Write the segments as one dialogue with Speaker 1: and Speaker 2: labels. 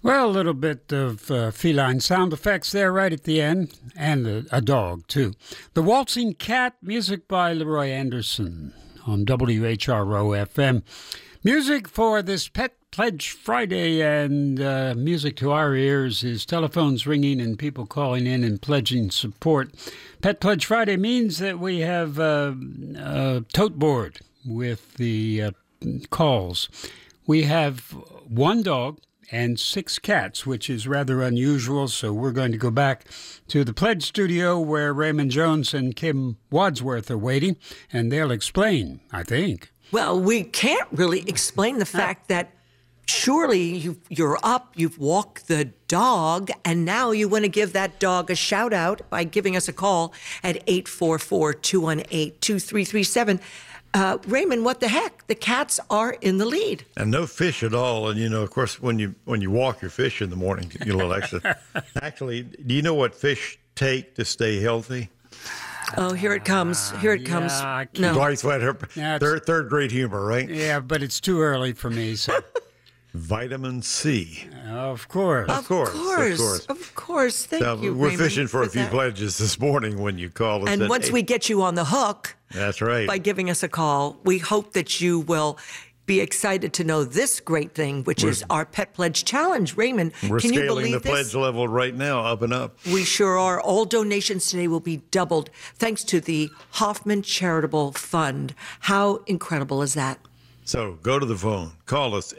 Speaker 1: Well, a little bit of feline sound effects there right at the end, and a dog, too. The Waltzing Cat, music by Leroy Anderson on WHRO FM. Music for this Pet Pledge Friday, and music to our ears is telephones ringing and people calling in and pledging support. Pet Pledge Friday means that we have a tote board with the calls. We have one dog and 6 cats, which is rather unusual, so we're going to go back to the Pledge Studio where Raymond Jones and Kim Wadsworth are waiting, and they'll explain, I think.
Speaker 2: Well, we can't really explain the fact that surely you're up, you've walked the dog, and now you want to give that dog a shout-out by giving us a call at 844-218-2337. Raymond, what the heck? The cats are in the lead.
Speaker 3: And no fish at all. And, of course, when you walk your fish in the morning, you get a little extra. Actually, do you know what fish take to stay healthy?
Speaker 2: Oh, here it comes. Here it comes.
Speaker 3: No. Dwight Sweat, third grade humor, right?
Speaker 1: Yeah, but it's too early for me, so...
Speaker 3: Vitamin C.
Speaker 1: Of course.
Speaker 2: Of course. Thank you,
Speaker 3: We're
Speaker 2: Raymond,
Speaker 3: fishing for a few pledges this morning when you call us.
Speaker 2: And once we get you on the hook,
Speaker 3: that's right,
Speaker 2: by giving us a call, we hope that you will be excited to know this great thing, which is our Pet Pledge Challenge. Raymond,
Speaker 3: we're
Speaker 2: can you
Speaker 3: scaling
Speaker 2: believe
Speaker 3: the
Speaker 2: this?
Speaker 3: pledge level right now, up and up.
Speaker 2: We sure are. All donations today will be doubled thanks to the Hoffman Charitable Fund. How incredible is that?
Speaker 3: So go to the phone. Call us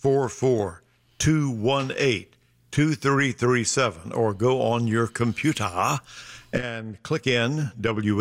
Speaker 3: 844-218-2337 or go on your computer and click in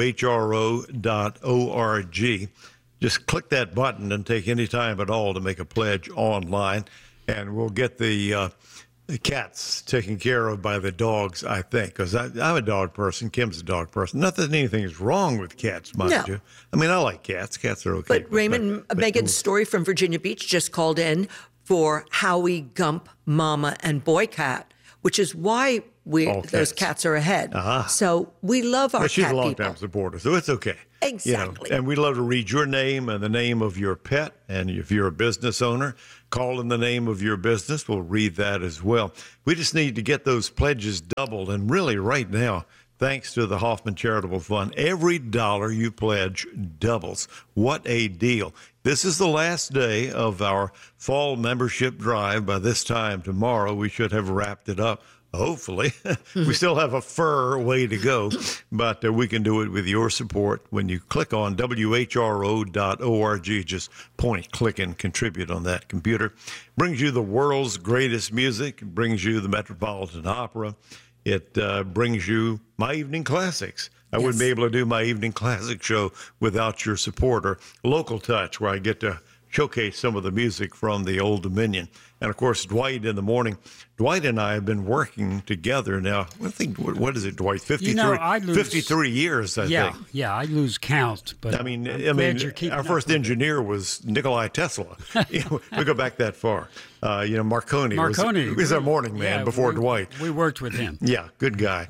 Speaker 3: WHRO.org. Just click that button and take any time at all to make a pledge online, and we'll get the cats taken care of by the dogs, I think, because I'm a dog person. Kim's a dog person. Not that anything is wrong with cats, mind you. I mean, I like cats. Cats are okay.
Speaker 2: But Raymond, Megan Story from Virginia Beach just called in for Howie, Gump, Mama, and Boy Cat, which is why those cats are ahead. So we love our cat people.
Speaker 3: She's a long-time supporter, so it's okay.
Speaker 2: Exactly.
Speaker 3: And we'd love to read your name and the name of your pet. And if you're a business owner, call in the name of your business. We'll read that as well. We just need to get those pledges doubled. And really, right now, thanks to the Hoffman Charitable Fund, every dollar you pledge doubles. What a deal. This is the last day of our fall membership drive. By this time tomorrow, we should have wrapped it up. Hopefully. We still have a fur way to go, but we can do it with your support. When you click on WHRO.org, just point, click, and contribute on that computer. Brings you the world's greatest music. It brings you the Metropolitan Opera. It brings you my evening classics. I wouldn't be able to do my evening classic show without your support, or Local Touch, where I get to showcase some of the music from the Old Dominion. And, of course, Dwight in the morning. Dwight and I have been working together now, I think, what is it, Dwight? 53 years, I think.
Speaker 1: Yeah, I lose count. But
Speaker 3: I mean, our first engineer was Nikolai Tesla. We go back that far. Marconi was our morning man before Dwight.
Speaker 1: We worked with him.
Speaker 3: Yeah, good guy.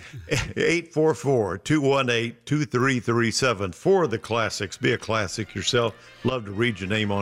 Speaker 3: 844-218-2337 for the classics. Be a classic yourself. Love to read your name on